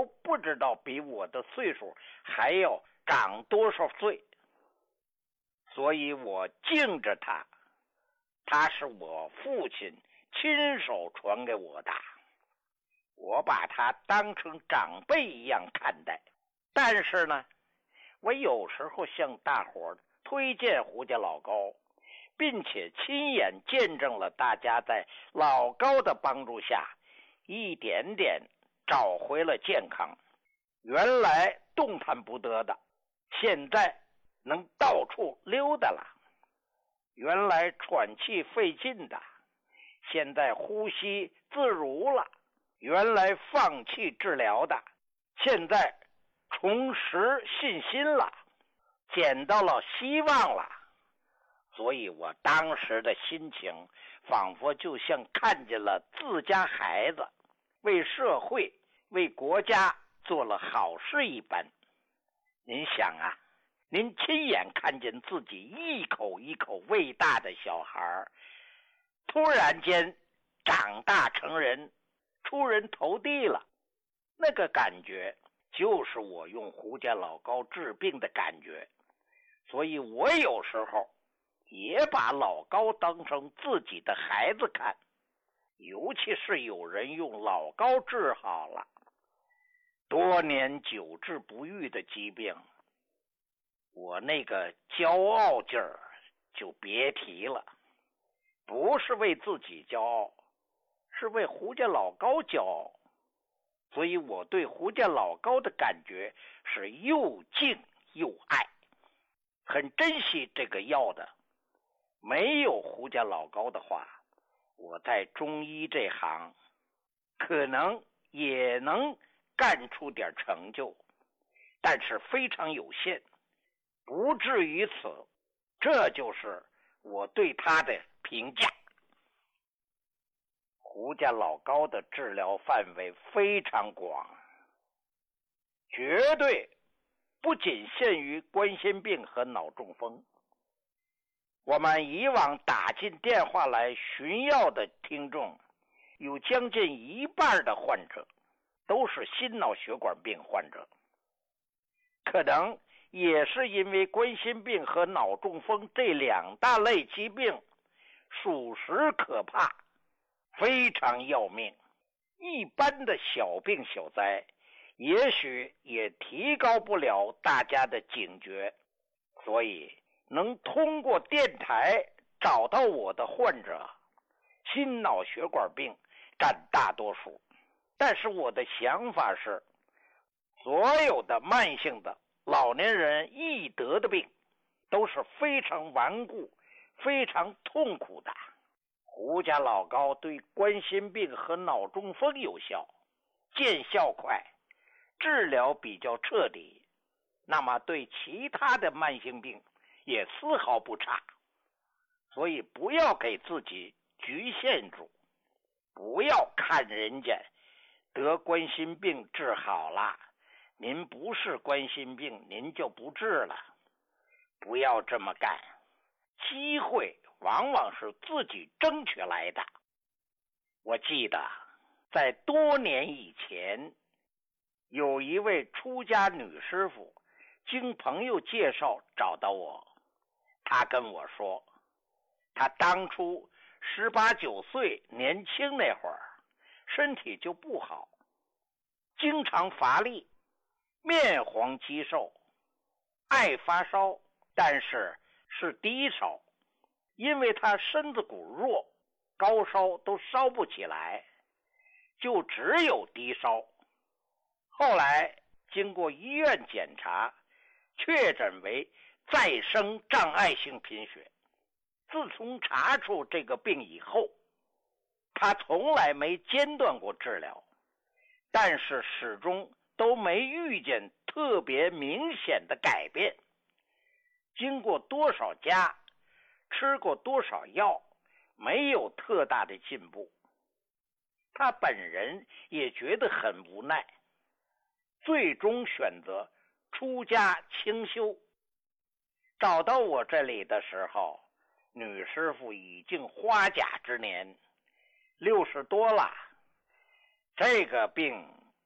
都不知道比我的岁数还要长多少岁，所以我敬着他，他是我父亲亲手传给我的，我把他当成长辈一样看待。但是呢，我有时候向大伙推荐胡家老高，并且亲眼见证了大家在老高的帮助下一点点找回了健康，原来动弹不得的，现在能到处溜达了，原来喘气费劲的，现在呼吸自如了，原来放弃治疗的，现在重拾信心了，捡到了希望了。所以我当时的心情仿佛就像看见了自家孩子为社会为国家做了好事一般。您想啊，您亲眼看见自己一口一口喂大的小孩突然间长大成人，出人头地了，那个感觉就是我用胡家老高治病的感觉。所以我有时候也把老高当成自己的孩子看，尤其是有人用老高治好了多年久治不愈的疾病，我那个骄傲劲儿就别提了。不是为自己骄傲，是为胡家老高骄傲。所以我对胡家老高的感觉是又敬又爱，很珍惜这个药的。没有胡家老高的话，我在中医这行可能也能干出点成就，但是非常有限，不至于此。这就是我对他的评价。胡家老高的治疗范围非常广，绝对不仅限于冠心病和脑中风。我们以往打进电话来询药的听众，有将近一半的患者都是心脑血管病患者，可能也是因为冠心病和脑中风这两大类疾病属实可怕，非常要命。一般的小病小灾也许也提高不了大家的警觉，所以能通过电台找到我的患者，心脑血管病占大多数。但是我的想法是，所有的慢性的老年人易得的病都是非常顽固非常痛苦的。胡家老高对冠心病和脑中风有效，见效快，治疗比较彻底，那么对其他的慢性病也丝毫不差。所以不要给自己局限住，不要看人家得冠心病治好了，您不是冠心病您就不治了，不要这么干。机会往往是自己争取来的。我记得在多年以前，有一位出家女师傅经朋友介绍找到我，她跟我说，她当初18、19岁年轻那会儿，身体就不好，经常乏力，面黄肌瘦，爱发烧，但是是低烧，因为他身子骨弱，高烧都烧不起来，就只有低烧。后来经过医院检查，确诊为再生障碍性贫血。自从查出这个病以后，他从来没间断过治疗，但是始终都没遇见特别明显的改变。经过多少家，吃过多少药，没有特大的进步。他本人也觉得很无奈，最终选择出家清修。找到我这里的时候，女师傅已经花甲之年，60多了。这个病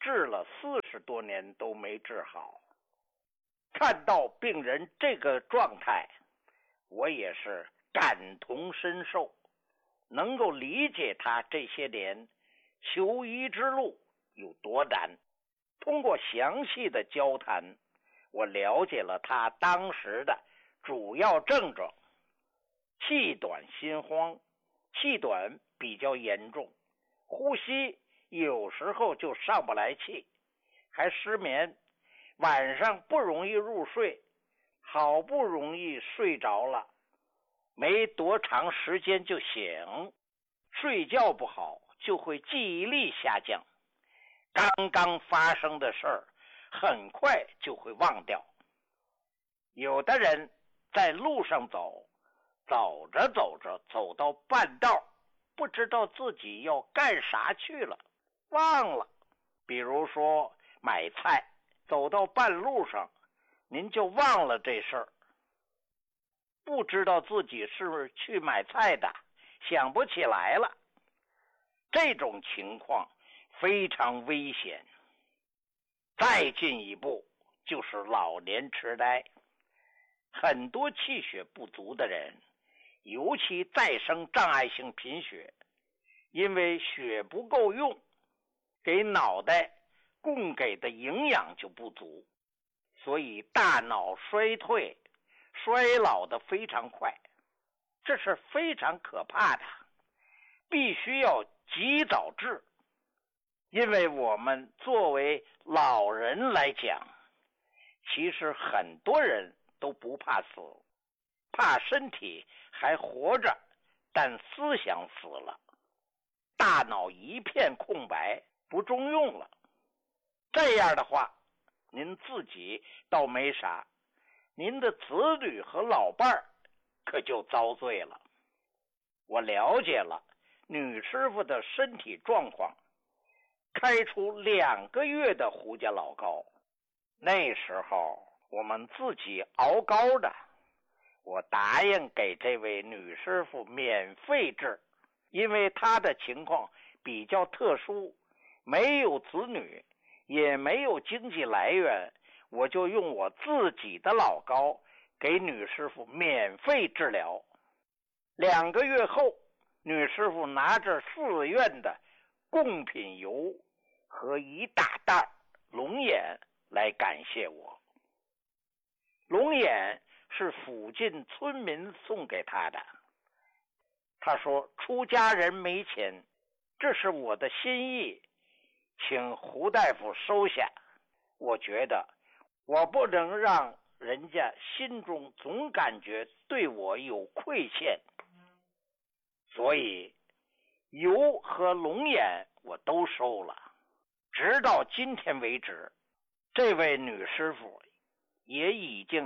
治了40多年都没治好。看到病人这个状态，我也是感同身受，能够理解他这些年求医之路有多难。通过详细的交谈，我了解了他当时的主要症状：气短心慌，气短比较严重，呼吸有时候就上不来气，还失眠，晚上不容易入睡，好不容易睡着了，没多长时间就醒，睡觉不好就会记忆力下降，刚刚发生的事儿很快就会忘掉。有的人在路上走，走着走着走到半道，不知道自己要干啥去了，忘了。比如说买菜，走到半路上您就忘了这事儿，不知道自己是去买菜的，想不起来了。这种情况非常危险。再进一步就是老年痴呆，很多气血不足的人，尤其再生障碍性贫血，因为血不够用，给脑袋供给的营养就不足，所以大脑衰退衰老的非常快，这是非常可怕的，必须要及早治。因为我们作为老人来讲，其实很多人都不怕死，怕身体还活着，但思想死了，大脑一片空白，不中用了。这样的话，您自己倒没啥，您的子女和老伴儿可就遭罪了。我了解了女师傅的身体状况，开出2个月的胡家老膏。那时候我们自己熬膏的，我答应给这位女师傅免费治，因为她的情况比较特殊，没有子女，也没有经济来源，我就用我自己的老膏给女师傅免费治疗。2个月后，女师傅拿着寺院的贡品油和一大袋龙眼来感谢我。龙眼是附近村民送给他的，他说出家人没钱，这是我的心意，请胡大夫收下。我觉得我不能让人家心中总感觉对我有亏欠，所以油和龙眼我都收了。直到今天为止，这位女师傅也已经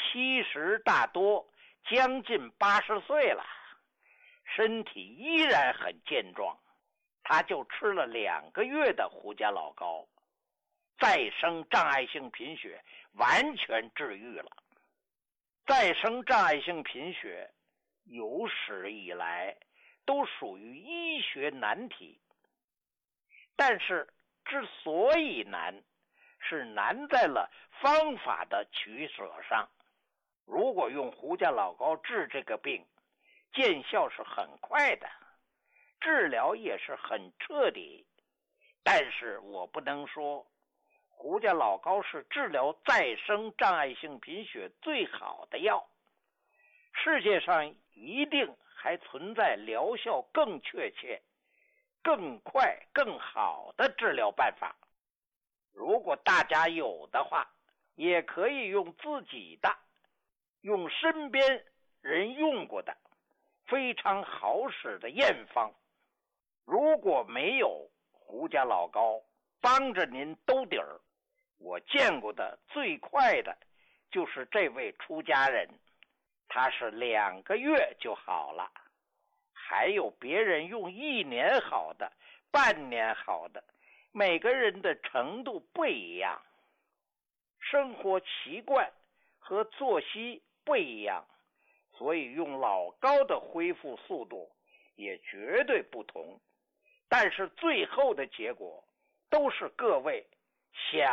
70大多，将近80岁了，身体依然很健壮。她就吃了2个月的胡家老膏，再生障碍性贫血完全治愈了。再生障碍性贫血有史以来都属于医学难题，但是之所以难，是难在了方法的取舍上。如果用胡家老膏治这个病，见效是很快的，治疗也是很彻底，但是我不能说胡家老膏是治疗再生障碍性贫血最好的药，世界上一定还存在疗效更确切、更快、更好的治疗办法。如果大家有的话，也可以用自己的，用身边人用过的非常好使的验方。如果没有胡家老膏帮着您兜底儿，我见过的最快的就是这位出家人，他是2个月就好了，还有别人用1年好的，半年好的，每个人的程度不一样，生活习惯和作息不一样，所以用老膏的恢复速度也绝对不同。但是最后的结果都是各位想